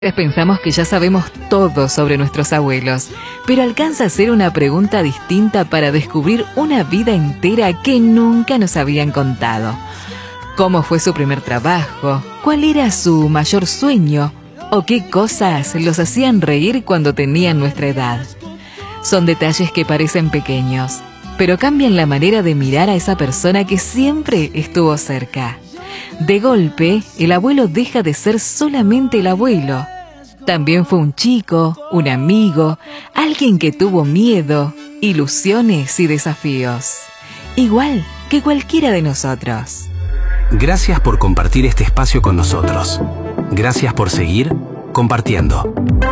Pensamos que ya sabemos todo sobre nuestros abuelos, pero alcanza a ser una pregunta distinta para descubrir una vida entera que nunca nos habían contado. ¿Cómo fue su primer trabajo? ¿Cuál era su mayor sueño? ¿O qué cosas los hacían reír cuando tenían nuestra edad? Son detalles que parecen pequeños, pero cambian la manera de mirar a esa persona que siempre estuvo cerca. De golpe, el abuelo deja de ser solamente el abuelo. También fue un chico, un amigo, alguien que tuvo miedo, ilusiones y desafíos. Igual que cualquiera de nosotros. Gracias por compartir este espacio con nosotros. Gracias por seguir compartiendo.